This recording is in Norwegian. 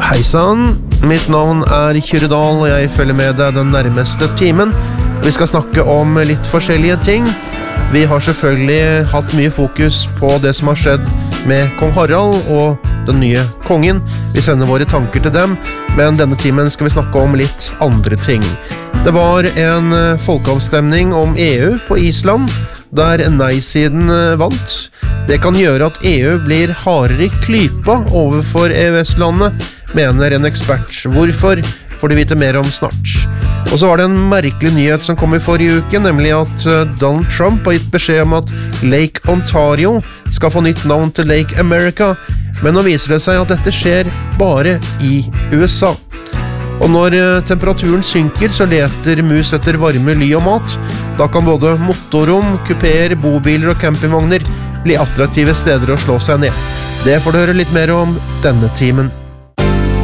Hei sann, mitt navn Kyrre Dahl, og jeg følger med deg den nærmeste timen. Vi skal snakke om litt forskjellige ting. Vi har selvfølgelig hatt mye fokus på det som har skjedd med kong Harald og den nye kongen. Vi sender våre tanker til dem, men denne timen skal vi snakke om litt andre ting. Det var en folkeavstemning om EU på Island, der nei-siden vant. Det kan gjøre at EU blir hardere i klypa overfor EØS-landet, mener en ekspert. Hvorfor får du vite mer om snart. Og så var det en merkelig nyhet som kom i forrige uke, nemlig at Donald Trump har gitt beskjed om at Lake Ontario skal få nytt navn til Lake America, men nå viser det seg at dette skjer bare i USA. Og når temperaturen synker, så leter mus etter varme, ly og mat. Da kan både motorrom, kupeer, bobiler og campingvogner bli attraktive steder å slå seg ned. Det får du høre litt mer om denne timen.